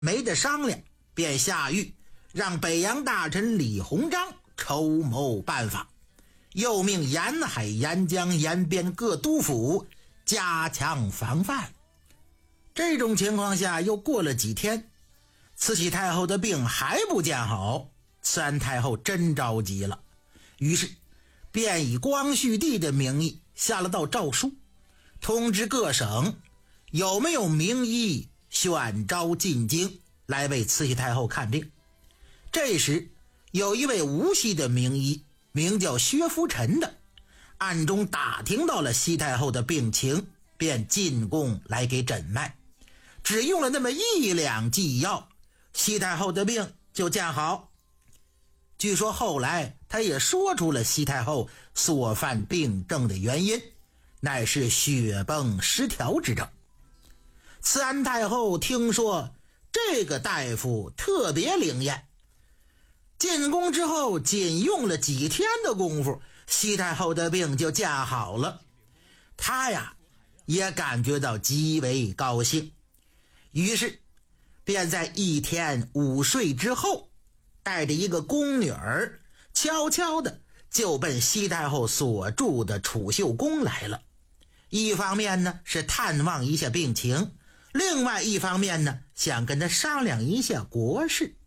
没得商量，便下谕让北洋大臣李鸿章筹谋办法，又命沿海、沿江、沿边各督府加强防范。这种情况下，又过了几天，慈禧太后的病还不见好，慈安太后真着急了，于是便以光绪帝的名义下了道诏书，通知各省有没有名医选召进京来为慈禧太后看病。这时有一位无锡的名医，名叫薛福臣的，暗中打听到了西太后的病情，便进宫来给诊脉，只用了那么1两剂药，西太后的病就见好。据说后来他也说出了西太后所犯病症的原因，乃是血崩失调之症。慈安太后听说这个大夫特别灵验，进宫之后仅用了几天的功夫，西太后的病就见好了。她呀也感觉到极为高兴，于是便在一天午睡之后，带着一个宫女儿悄悄的就奔西太后所住的储秀宫来了。一方面呢是探望一下病情，另外一方面呢想跟她商量一下国事。